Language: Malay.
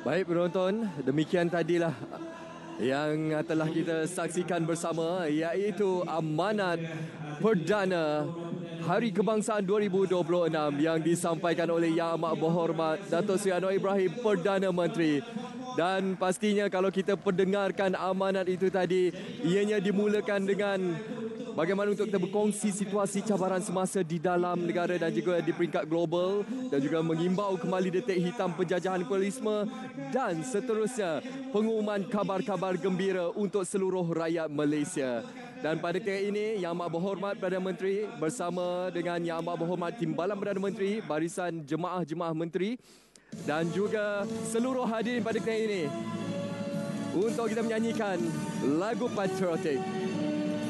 Baik penonton, demikian tadilah yang telah kita saksikan bersama, iaitu amanat perdana Hari Kebangsaan 2026 yang disampaikan oleh Yang Amat Berhormat Datuk Seri Anwar Ibrahim, Perdana Menteri. Dan pastinya kalau kita pendengarkan amanat itu tadi, ianya dimulakan dengan bagaimana untuk kita berkongsi situasi cabaran semasa di dalam negara dan juga di peringkat global, dan juga mengimbau kembali detik hitam penjajahan imperialisme, dan seterusnya pengumuman kabar-kabar gembira untuk seluruh rakyat Malaysia. Dan pada ketika ini, Yang Amat Berhormat Perdana Menteri bersama dengan Yang Amat Berhormat Timbalan Perdana Menteri, barisan jemaah-jemaah menteri dan juga seluruh hadirin pada ketika ini untuk kita menyanyikan lagu patriotik.